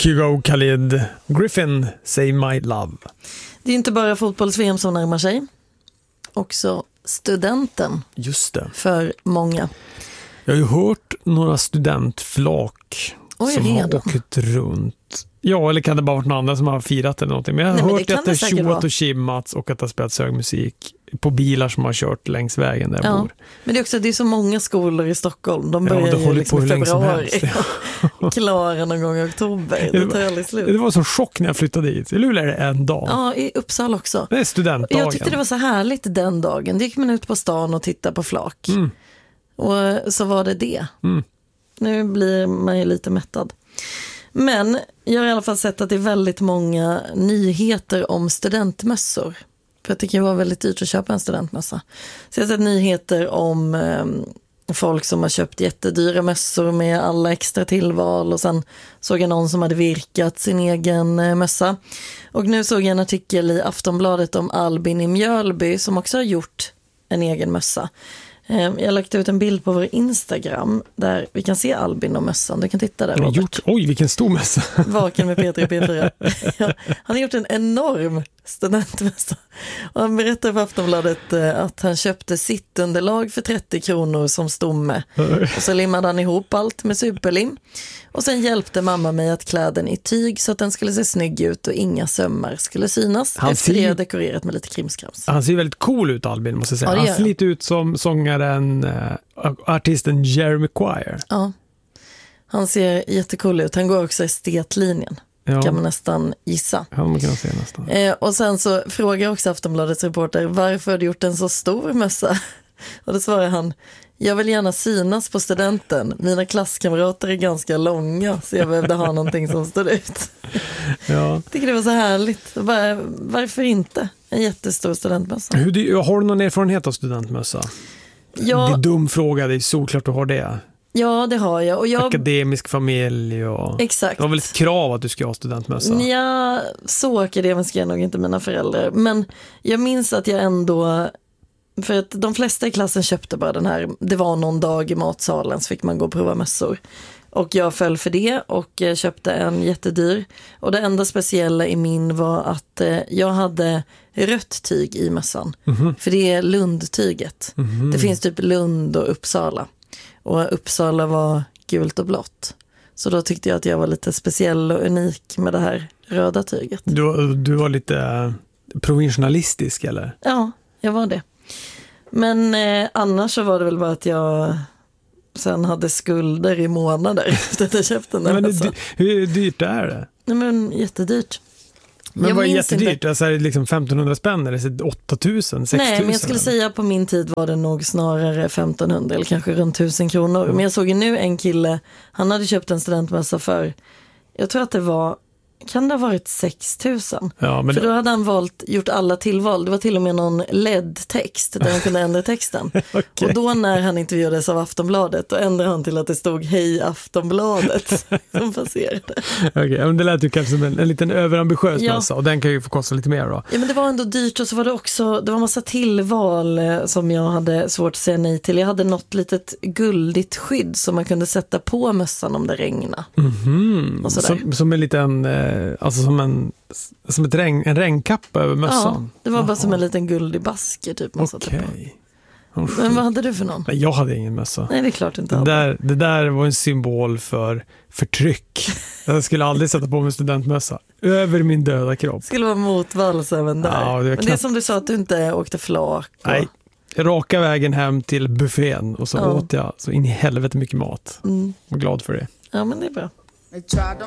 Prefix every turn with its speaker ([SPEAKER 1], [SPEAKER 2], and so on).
[SPEAKER 1] Kygo Khalid Griffin, Say My Love.
[SPEAKER 2] Det är inte bara fotbolls-VM som närmar sig. Också studenten.
[SPEAKER 1] Just det.
[SPEAKER 2] För många.
[SPEAKER 1] Jag har ju hört några studentflak som har åkt runt. Ja, eller kan det bara varit någon annan som har firat eller någonting. Men jag har hört att det är tjoat och kimmats och att det har spelats hög musik på bilar som har kört längs vägen där jag bor.
[SPEAKER 2] Men det är så många skolor i Stockholm. De börjar ju liksom i februari. Klara någon gång i oktober. Det tar aldrig slut.
[SPEAKER 1] Det var så chock när jag flyttade dit. I Luleå är det en dag.
[SPEAKER 2] Ja, i Uppsala också.
[SPEAKER 1] Det är studentdagen.
[SPEAKER 2] Jag tyckte det var så härligt den dagen. Det gick man ut på stan och tittade på flak. Och så var det. Nu blir man ju lite mättad. Men jag har i alla fall sett att det är väldigt många nyheter om studentmössor. För att det kan vara väldigt dyrt att köpa en studentmössa. Så jag har sett nyheter om folk som har köpt jättedyra mössor med alla extra tillval. Och sen såg jag någon som hade virkat sin egen mössa. Och nu såg jag en artikel i Aftonbladet om Albin i Mjölby som också har gjort en egen mössa. Jag har lagt ut en bild på vår Instagram där vi kan se Albin och mössan. Du kan titta där, Robert.
[SPEAKER 1] Oj, vilken stor mössa.
[SPEAKER 2] Vaken med Peter i P4. Han har gjort en enorm studentmössa. Och han berättade för Aftonbladet att han köpte sitt underlag för 30 kronor som stomme. Och så limmade han ihop allt med superlim. Och sen hjälpte mamma mig att klä den i tyg så att den skulle se snygg ut och inga sömmar skulle synas. Efter det dekorerat med lite krimskrams.
[SPEAKER 1] Han ser väldigt cool ut, Albin, måste jag säga. Han ser lite ut som sångaren, artisten Jeremy Quire.
[SPEAKER 2] Ja, han ser jättecool ut. Han går också estetlinjen. Kan man nästan gissa.
[SPEAKER 1] Ja, man kan se nästan.
[SPEAKER 2] Och sen så frågar också Aftonbladets reporter varför har du gjort en så stor mössa? Och då svarar han: jag vill gärna synas på studenten. Mina klasskamrater är ganska långa så jag behövde ha någonting som står ut. Jag tycker det var så härligt. Varför inte? En jättestor studentmössa.
[SPEAKER 1] Har du någon erfarenhet av studentmössa? Ja. Det är dum fråga, det är såklart du har det.
[SPEAKER 2] Ja, det har jag.
[SPEAKER 1] Akademisk familj och...
[SPEAKER 2] Exakt.
[SPEAKER 1] Det var väl ett krav att du ska ha studentmössa?
[SPEAKER 2] Ja, så akademiska är nog inte mina föräldrar. Men jag minns att jag ändå... För att de flesta i klassen köpte bara den här. Det var någon dag i matsalen så fick man gå och prova mössor. Och jag föll för det och köpte en jättedyr. Och det enda speciella i min var att jag hade rött tyg i mössan. För det är Lundtyget. Det finns typ Lund och Uppsala. Och Uppsala var gult och blått. Så då tyckte jag att jag var lite speciell och unik med det här röda tyget.
[SPEAKER 1] Du var lite provinsialistisk, eller?
[SPEAKER 2] Ja, jag var det. Men annars så var det väl bara att jag sen hade skulder i månader efter att jag köpte den. Men
[SPEAKER 1] hur dyrt är det?
[SPEAKER 2] Nej, men jättedyrt.
[SPEAKER 1] Men vad är jättedyrt? Alltså är det liksom 1500 spänn eller 8000, 6000?
[SPEAKER 2] Nej, men jag skulle säga på min tid var det nog snarare 1500 eller kanske runt 1000 kronor. Men jag såg ju nu en kille, han hade köpt en studentmössa för, jag tror att det var, kan det ha varit 6000? Ja, men för då hade han gjort alla tillval. Det var till och med någon LED-text där han kunde ändra texten. Okay. Och då när han intervjuades av Aftonbladet, då ändrade han till att det stod Hej Aftonbladet som passerade.
[SPEAKER 1] Okej, men det lät ju kanske som en liten överambitiös massa och den kan ju få kosta lite mer då.
[SPEAKER 2] Ja, men det var ändå dyrt och så var det också, det var massa tillval som jag hade svårt att säga nej till. Jag hade något litet guldigt skydd som man kunde sätta på mössan om det regnade. Och sådär. Som en liten...
[SPEAKER 1] Alltså en regnkappa över mössan.
[SPEAKER 2] Ja, det var bara som en liten guldig basker typ man satte på. Men vad hade du för någon?
[SPEAKER 1] Nej, jag hade ingen mössa.
[SPEAKER 2] Nej, det är klart inte.
[SPEAKER 1] Det där var en symbol för förtryck. Jag skulle aldrig sätta på mig studentmössa över min döda kropp.
[SPEAKER 2] Det skulle vara motvalls även där. Ja, men det är som du sa att du inte åkte flak.
[SPEAKER 1] Nej, raka vägen hem till buffén och så åt jag så in i helvete mycket mat. Jag var glad för det.
[SPEAKER 2] Ja, men det är bra.